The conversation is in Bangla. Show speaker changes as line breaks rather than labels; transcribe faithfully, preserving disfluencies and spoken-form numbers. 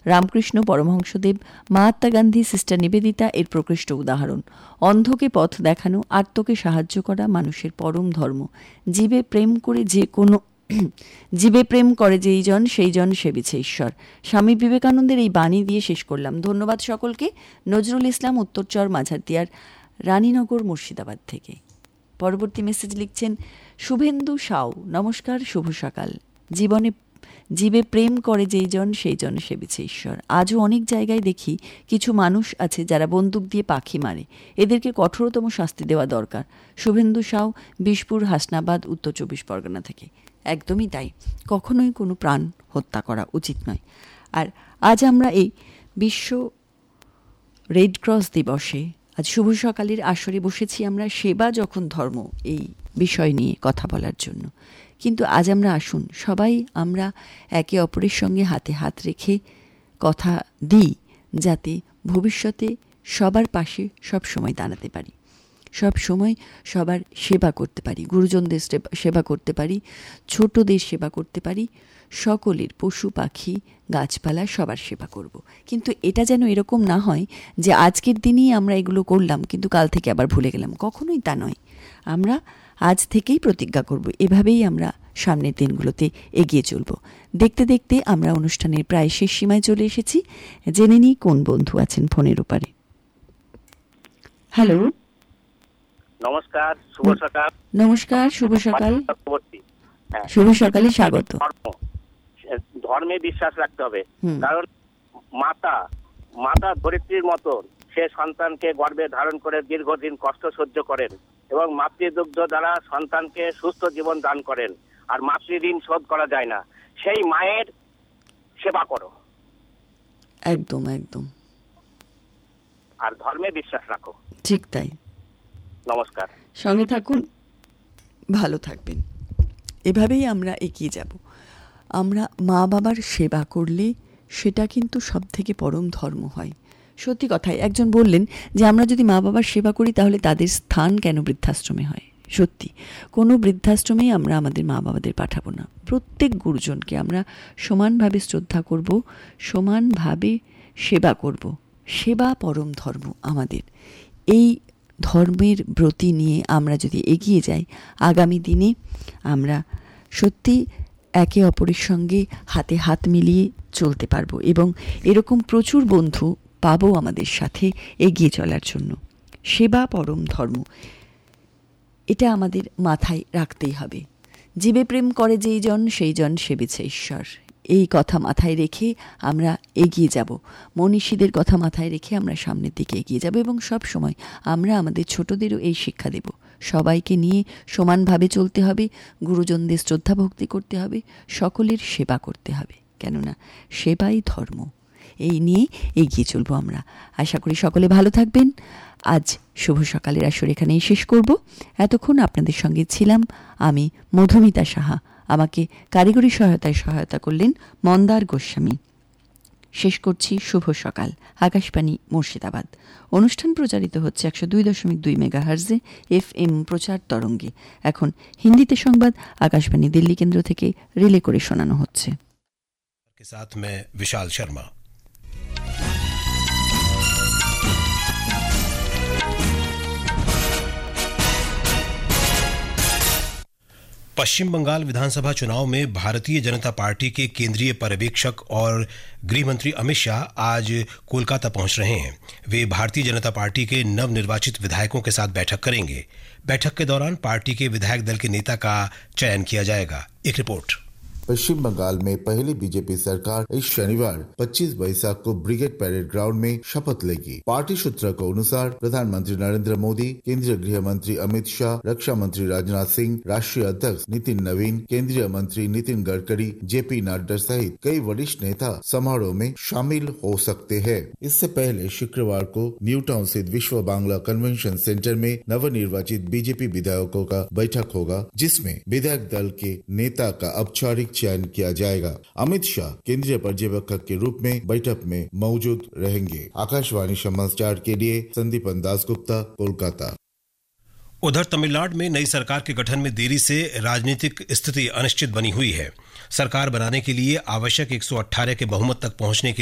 রামকৃষ্ণ পরমহংসদেব, মহাত্মা গান্ধী, সিস্টার নিবেদিতা এর প্রকৃষ্ট উদাহরণ। অন্ধকে পথ দেখানো, আত্মকে সাহায্য করা মানুষের পরম ধর্ম। জীবে প্রেম করে যে কোনো জীবে প্রেম করে যেই জন সেই জন সেবিছে ঈশ্বর। স্বামী বিবেকানন্দের এই বাণী দিয়ে শেষ করলাম। ধন্যবাদ সকলকে। নজরুল ইসলাম, উত্তরচর, মাঝারদিয়ার, রানীনগর, মুর্শিদাবাদ থেকে। পরবর্তী মেসেজ লিখছেন শুভেন্দু সাউ। নমস্কার, শুভ সকাল। জীবনে জীবে প্রেম করে যেই জন সেই জন সেবিছে ঈশ্বর। আজও অনেক জায়গায় দেখি কিছু মানুষ আছে যারা বন্দুক দিয়ে পাখি মারে। এদেরকে কঠোরতম শাস্তি দেওয়া দরকার। শুভেন্দু সাউ, বিশপুর, হাসনাবাদ, উত্তর চব্বিশ পরগনা থেকে। একদমই তাই, কখনোই কোনো প্রাণ হত্যা করা উচিত নয়। আর আজ আমরা এই বিশ্ব রেড ক্রস দিবসে আজ শুভ সকালের আসরে বসেছি আমরা সেবা যখন ধর্ম এই বিষয় নিয়ে কথা বলার জন্য। কিন্তু আজ আমরা আসুন সবাই আমরা একে অপরের সঙ্গে হাতে হাত রেখে কথা দিই, যাতে ভবিষ্যতে সবার পাশে সব সময় দাঁড়াতে পারি, সব সময় সবার সেবা করতে পারি, গুরুজনদের সেবা করতে পারি, ছোটদের সেবা করতে পারি, সকলের পশু পাখি গাছপালা সবার সেবা করব। কিন্তু এটা যেন এরকম না হয় যে আজকের দিনই আমরা এগুলো করলাম কিন্তু কাল থেকে আবার ভুলে গেলাম। কখনোই তা নয়। আমরা আজ থেকেই প্রতিজ্ঞা করব, এভাবেই আমরা সামনের দিনগুলোতে এগিয়ে চলব। দেখতে দেখতে আমরা অনুষ্ঠানের প্রায় শেষ সীমায় চলে এসেছি। জেনে নিই কোন বন্ধু আছেন ফোনের ওপারে। হ্যালো,
নমস্কার, শুভ সকাল।
নমস্কার, শুভ সকাল। শুভ সকালে স্বাগত।
ধর্মে বিশ্বাস রাখতে হবে, কারণ মাতা মাতা ধরিত্রীর মতো সে সন্তানকে গর্ভে ধারণ করে দীর্ঘদিন কষ্ট সহ্য করেন এবং মাতৃদুগ্ধ দ্বারা সন্তানকে সুস্থ জীবন দান করেন। আর মাতৃঋণ শোধ করা যায় না। সেই মায়ের সেবা করো।
একদম একদম।
আর ধর্মে বিশ্বাস রাখো।
ঠিক তাই।
নমস্কার।
সঙ্গে থাকুন, ভালো থাকবেন। এভাবেই আমরা এগিয়ে যাব। আমরা মা বাবার সেবা করলে সেটা কিন্তু সব থেকে পরম ধর্ম হয়। সত্যি কথাই একজন বললেন যে আমরা যদি মা বাবার সেবা করি তাহলে তাদের স্থান কেন বৃদ্ধাশ্রমে হয়। সত্যি, কোনো বৃদ্ধাশ্রমেই আমরা আমাদের মা বাবাদের পাঠাবো না। প্রত্যেক গুরুজনকে আমরা সমানভাবে শ্রদ্ধা করব, সমানভাবে সেবা করব। সেবা পরম ধর্ম আমাদের। এই ধর্মের ব্রতি নিয়ে আমরা যদি এগিয়ে যাই, আগামী দিনে আমরা সত্যি একে অপরের সঙ্গে হাতে হাত মিলিয়ে চলতে পারবো এবং এরকম প্রচুর বন্ধু পাবো আমাদের সাথে এগিয়ে চলার জন্য। সেবা পরম ধর্ম, এটা আমাদের মাথায় রাখতেই হবে। জীবে প্রেম করে যেই জন সেই জন সেবিছে ঈশ্বর। এই কথা মাথায় রেখে আমরা এগিয়ে যাব। মনীষীদের কথা মাথায় রেখে আমরা সামনের দিকে এগিয়ে যাব এবং সব সময় আমরা আমাদের ছোটদেরও এই শিক্ষা দেব। সবাইকে নিয়ে সমানভাবে চলতে হবে, গুরুজনদের শ্রদ্ধা ভক্তি করতে হবে, সকলের সেবা করতে হবে, কেননা সেবাই ধর্ম। এই নিয়ে এগিয়ে চলবো আমরা। আশা করি সকলে ভালো থাকবেন। আজ শুভ সকালের আসর এখানেই শেষ করব। এতক্ষণ আপনাদের সঙ্গে ছিলাম আমি, মধুমিতা সাহা। আমাকে কারিগরি সহায়তায় সহায়তা করলেন মন্দার গোস্বামী। শেষ করছি শুভ সকাল, আকাশবাণী মুর্শিদাবাদ। অনুষ্ঠান প্রচারিত হচ্ছে একশো দুই দশমিক দুই মেগা হার্জে এফ এম প্রচার তরঙ্গে। এখন হিন্দিতে সংবাদ আকাশবাণী দিল্লি কেন্দ্র থেকে রিলে করে শোনানো হচ্ছে।
साथ में विशाल शर्मा। पश्चिम बंगाल विधानसभा चुनाव में भारतीय जनता पार्टी के केंद्रीय पर्यवेक्षक और गृह मंत्री अमित शाह आज कोलकाता पहुंच रहे हैं। वे भारतीय जनता पार्टी के नवनिर्वाचित विधायकों के साथ बैठक करेंगे। बैठक के दौरान पार्टी के विधायक दल के नेता का चयन किया जाएगा। एक रिपोर्ट।
पश्चिम बंगाल में पहली बीजेपी सरकार इस शनिवार पच्चीस बैसाख को ब्रिगेड परेड ग्राउंड में शपथ लेगी। पार्टी सूत्रों के अनुसार प्रधानमंत्री नरेंद्र मोदी, केंद्रीय गृह मंत्री अमित शाह, रक्षा मंत्री राजनाथ सिंह, राष्ट्रीय अध्यक्ष नितिन नवीन, केंद्रीय मंत्री नितिन गडकरी, जेपी नड्डा सहित कई वरिष्ठ नेता समारोह में शामिल हो सकते हैं। इससे पहले शुक्रवार को न्यू टाउन स्थित विश्व बांग्ला कन्वेंशन सेंटर में नवनिर्वाचित बीजेपी विधायकों का बैठक होगा, जिसमें विधायक दल के नेता का औपचारिक चयन किया जाएगा। अमित शाह केंद्रीय पर्यवेक्षक के रूप में बैठक में मौजूद रहेंगे। आकाशवाणी समाचार के लिए संदीपन दासगुप्ता, कोलकाता।
उधर तमिलनाडु में नई सरकार के गठन में देरी से राजनीतिक स्थिति अनिश्चित बनी हुई है। सरकार बनाने के लिए आवश्यक एक सौ अठारह के बहुमत तक पहुंचने के